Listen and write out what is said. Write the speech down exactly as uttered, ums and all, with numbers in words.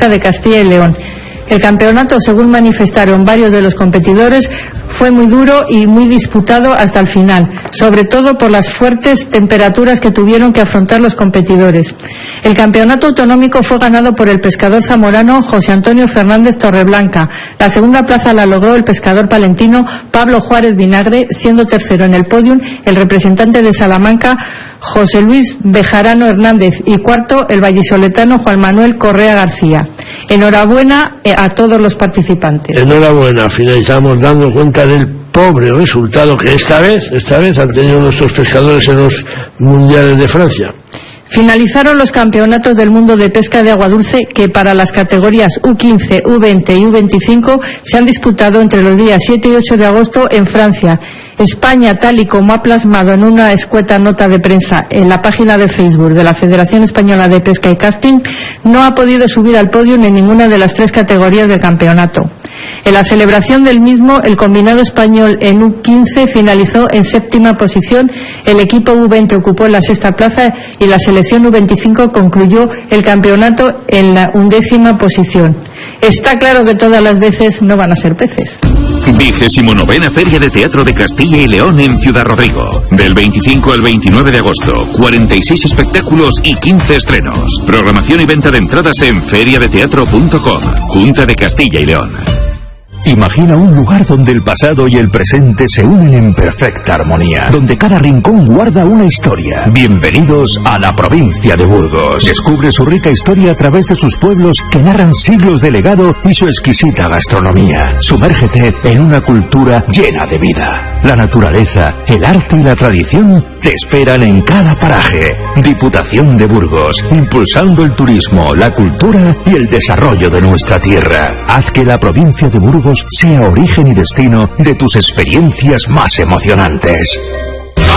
Junta de Castilla y León. El campeonato, según manifestaron varios de los competidores, fue muy duro y muy disputado hasta el final, sobre todo por las fuertes temperaturas que tuvieron que afrontar los competidores. El campeonato autonómico fue ganado por el pescador zamorano José Antonio Fernández Torreblanca. La segunda plaza la logró el pescador palentino Pablo Juárez Vinagre, siendo tercero en el podium el representante de Salamanca José Luis Bejarano Hernández y cuarto el vallisoletano Juan Manuel Correa García. Enhorabuena a todos los participantes. Enhorabuena, finalizamos dando cuenta del pobre resultado que esta vez, esta vez han tenido nuestros pescadores en los mundiales de Francia. Finalizaron los campeonatos del mundo de pesca de agua dulce que para las categorías U quince, U veinte y U veinticinco se han disputado entre los días siete y ocho de agosto en Francia. España, tal y como ha plasmado en una escueta nota de prensa en la página de Facebook de la Federación Española de Pesca y Casting, no ha podido subir al podio en ninguna de las tres categorías del campeonato. En la celebración del mismo, el combinado español en U quince finalizó en séptima posición, el equipo U veinte ocupó la sexta plaza y la selección U veinticinco concluyó el campeonato en la undécima posición. Está claro que todas las veces no van a ser peces. Vigésimo novena Feria de Teatro de Castilla y León en Ciudad Rodrigo. Del veinticinco al veintinueve de agosto, cuarenta y seis espectáculos y quince estrenos. Programación y venta de entradas en feria de teatro punto com. Junta de Castilla y León. Imagina un lugar donde el pasado y el presente se unen en perfecta armonía, donde cada rincón guarda una historia. Bienvenidos a la provincia de Burgos. Descubre su rica historia a través de sus pueblos que narran siglos de legado y su exquisita gastronomía. Sumérgete en una cultura llena de vida. La naturaleza, el arte y la tradición te esperan en cada paraje. Diputación de Burgos, impulsando el turismo, la cultura y el desarrollo de nuestra tierra. Haz que la provincia de Burgos sea origen y destino de tus experiencias más emocionantes.